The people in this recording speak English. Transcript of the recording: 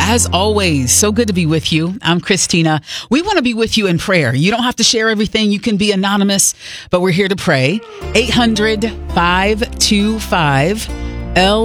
As always, so good to be with you. I'm Christina. We want to be with you in prayer. You don't have to share everything. You can be anonymous, but we're here to pray. 800-525-L